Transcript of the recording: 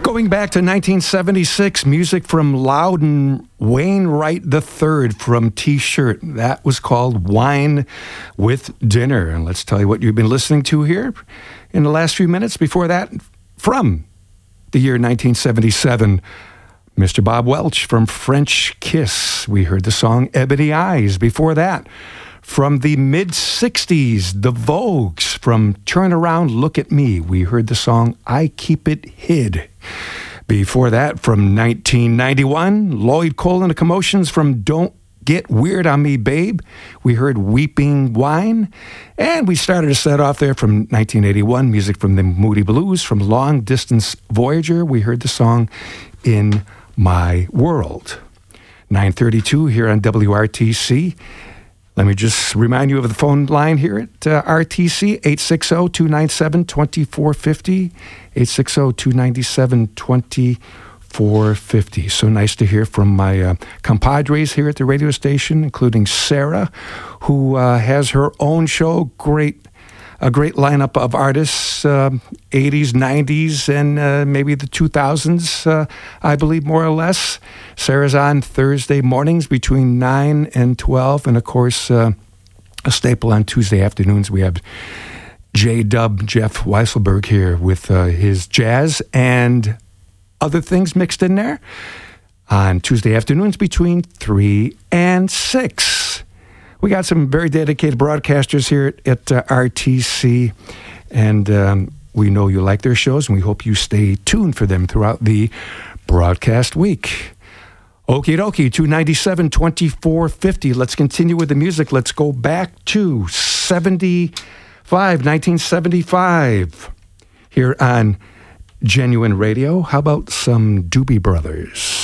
Going back to 1976, music from Loudon Wainwright III from T-Shirt. That was called Wine with Dinner. And let's tell you what you've been listening to here in the last few minutes. Before that, from the year 1977, Mr. Bob Welch from French Kiss. We heard the song Ebony Eyes. Before that, from the mid-60s, the Vogues from Turn Around, Look at Me. We heard the song I Keep It Hid. Before that, from 1991, Lloyd Cole and the Commotions from Don't Get Weird on Me, Babe. We heard Weeping Wine. And we started a set off there from 1981, music from the Moody Blues. From Long Distance Voyager, we heard the song In My World. 9:32 here on WRTC. Let me just remind you of the phone line here at RTC, 860-297-2450, 860-297-2450. So nice to hear from my compadres here at the radio station, including Sarah, who has her own show. A great lineup of artists, 80s, 90s, and maybe the 2000s, I believe, more or less. Sarah's on Thursday mornings between 9 and 12. And, of course, a staple on Tuesday afternoons, we have J-Dub Jeff Weisselberg here with his jazz and other things mixed in there on Tuesday afternoons between 3 and 6. We got some very dedicated broadcasters here at RTC, and we know you like their shows, and we hope you stay tuned for them throughout the broadcast week. Okie dokie, 297-2450. Let's continue with the music. Let's go back to 1975, here on Genuine Radio. How about some Doobie Brothers?